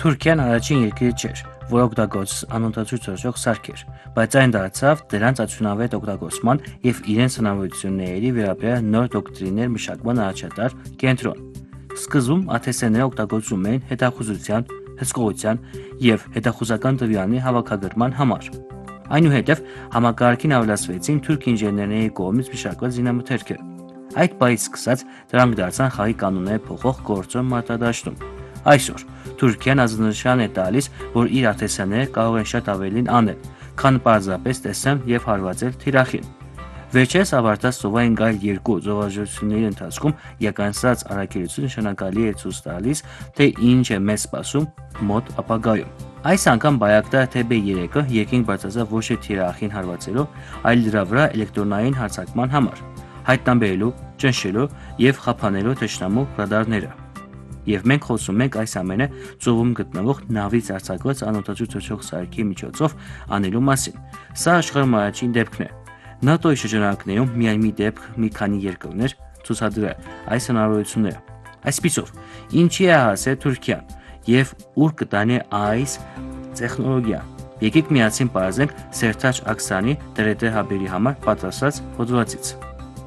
Թուրքիան առաջին երկիրը չէր, որ օգտագործեց անօդաչու թռչող սարքեր, բայց այն դարձավ դրանց արդյունավետ օգտագործման և իրենց հնարավորությունների վերաբերյալ նոր դոկտրիններ մշակման առաջատար կենտրոն։ Սկզբում ATS-ները օգտագործում էին հետախուզության, հսկողության և հետախուզական տվյալների հավաքագրման համար։ Այնուհետև համակարգին ավելացվեցին թուրք ինժեներների կողմից մշակված զինամթերքեր։ Այդ պահից սկսած դրանք դարձան խաղի կանոնները փոխող գործոն մարտադաշտում։ Այսօր Թուրքիան ազդանշան է տալիս, որ իր ATS-ները կարող են շատ ավելին անել, քան պարզապես տեսնել և հարվածել թիրախին։ Վերջերս ավարտած ծովային գայլ 2 զորավարժությունների ընթացքում իրականացած առաքելությունը նշանակալի է ցույց տալիս, թե ինչ է մեզ սպասում մոտ ապագայում։ Այս անգամ Բայակտար TB3-ը երկինք բարձրացավ ոչ թե թիրախին հարվածելու, այլ դրա վրա էլեկտրոնային հարձակման համար, հայտնաբերելու, ճնշելու և խափանելու թշնամու ռադարները։ Եվ մենք խոսում ենք այս ամենը ծովում գտնվող նավից արձակված անօդաչու թռչող սարքի միջոցով անելու մասին։ Սա աշխարհում առաջին դեպքն է։ ՆԱՏՕ-ի շրջանակներում միայն մի դեպք մի քանի երկրներ ցուցադրել այս հնարավորությունները։ Այսպիսով, ինչի է հասել Թուրքիան և ուր կտանի այս տեխնոլոգիան։ Եկեք միասին պարզենք Սերթաջ Աքսանի TRT հաբերի համար պատրաստած հոդվածից։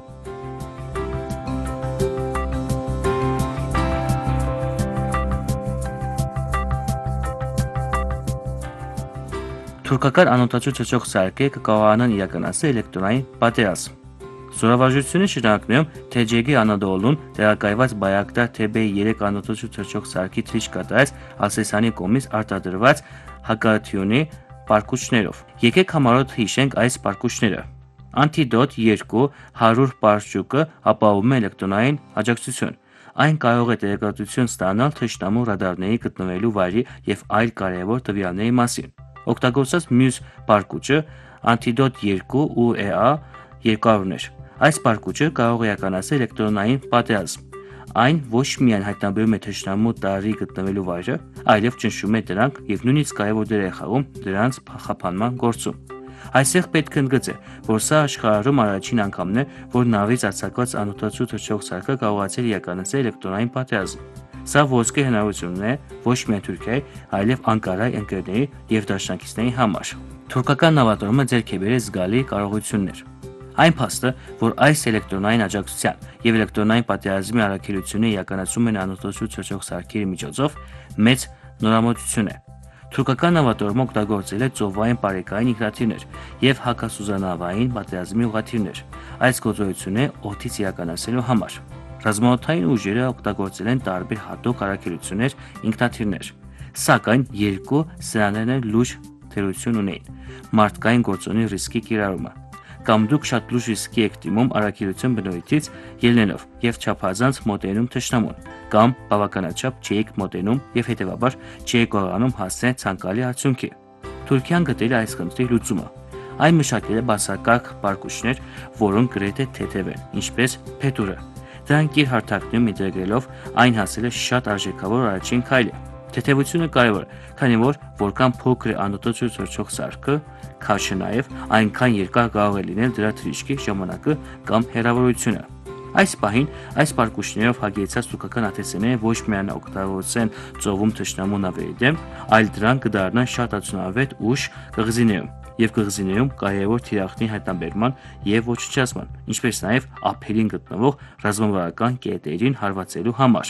Թուրքական անօդաչու թռչող սարքերը կկարողանան իրականացնել էլեկտրոնային պատերազմ։ Զորավարժությունների շրջանակներում TCG Anadolu'ն տեղակայված Բայակտար TB3 անօդաչու թռչող սարքի թռիչք կատարեց Ասեսանի կողմից արտադրված հակառակյունի պարկուճներով։ Եկեք համառոտ հիշենք այս պարկուճները։ Anti-Dot 2 100 պարճուկը ապահովում է էլեկտրոնային աջակցություն։ Այն կարող է տեղեկատվություն ստանալ թշնամու ռադարների գտնվելու վայրի և այլ կարևոր տվյալների մասին։ Օգտագործած մյուս պարկուճը Anti-Dot 2 UEA 200-ն էր։ Այս պարկուճը կարող է իրականացնել էլեկտրոնային պատերազմ։ Այն ոչ միայն հայտնաբերում է թշնամու տարրի գտնվելու վայրը, այլև ճնշում է դրանք և նույնիսկ կարևոր դեր է խաղում դրանց խափանման գործում։ Այստեղ պետք է ընդգծել, որ սա աշխարհում առաջին անգամն է, որ նավից արձակված անօդաչու թռչող սարքը կարողացել իրականացնել էլեկտրոնային պատերազմ։ Սա ոսկե հնարավորություն է ոչ միայն Թուրքիայի, այլև Անկարայի ընկերների և դաշնակիցների համար։ Թուրքական նավատորմը ձեռք է բերել զգալի կարողություններ։ Այն փաստը, որ այս էլեկտրոնային աջակցության և էլեկտրոնային պատերազմի առաքելությունը իրականացում են անօդաչու թռչող սարքերի միջոցով, մեծ նորամուծություն է։ Թուրքական նավատորմը օգտագործել է ծովային պարեկային ինքնաթիռներ և հակասուզանավային պատերազմի ուղղաթիռներ այս գործողությունները օդից իրականացնելու համար։ Ռազմաօդային ուժերը օգտագործել են տարբեր հատուկ առաքելություններ, ինքնաթիռներ, սակայն երկու սրանցները լուրջ թերություն ունեին՝ մարդկային գործոնի ռիսկի կիրառումը։ Կամ դուք շատ լուրջ ռիսկի եք դիմում առաքելության բնույթից ելնելով և չափազանց մոտենում թշնամուն, կամ բավականաչափ չէիք մոտենում և հետևաբար չէիք կարողանում հասնել ցանկալի արդյունքի։ Թուրքիան գտել է այս խնդրի լուծումը։ Այն մշակել է բացակայք պարկուճներ, որոնք գրեթե թեթև են, ինչպես փետուրը։ Դրանք իր հարթակներում ինտեգրելով այն հասել է շատ արժեքավոր առաջին քայլը։ Թեթևությունը կարևոր է, քանի որ որքան փոքր է անօդաչու թռչող սարքը, քաշը նաև այնքան երկար կարող է լինել դրա թռիչքի ժամանակը կամ հեռավորությունը։ Այս պահին այս պարկուճներով հագեցած թուրքական ATS-ները ոչ միայն օգտագործեն ծովում թշնամու նավերի դեմ, այլ դրանք կդառնան շատ արդյունավետ ուժ կղզիներում և կղզիներում կարևոր թիրախների հայտնաբերման և ոչնչացման, ինչպես նաև ափերին գտնվող ռազմավարական կետերին հարվածելու համար։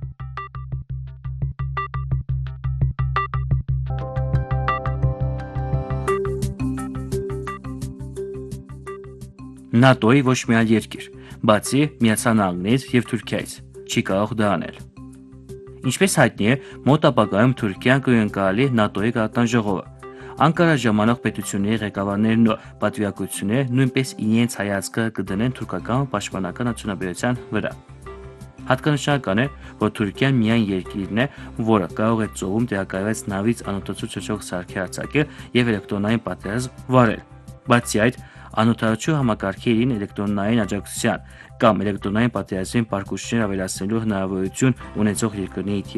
ՆԱՏՕ-ի ոչ մի այլ երկիր, բացի Միացյալ Նահանգներից և Թուրքիայից, չի կարող դա անել։ Ինչպես հայտնի է, մոտ ապագայում Թուրքիան կընդունի ՆԱՏՕ-ի գաղթանաժողովը։ Անկարա ժամանող պետությունների ղեկավարներն ու պատվիրակությունները նույնպես իրենց հայացքը կդնեն թուրքական պաշտպանական արդյունաբերության վրա։ Հատկանշական է, որ Թուրքիան միայն երկիրն է, որը կարող է ծովում տեղակայված նավից անօդաչու թռչող սարքեր արձակել և էլեկտրոնային պատերազմ վարել։ Բացի այդ, անօդաչու համակարգերին էլեկտրոնային աջակցության կամ էլեկտրոնային պատերազմի պարկուճներ ավելացնելու հնարավորություն ունեցող երկրների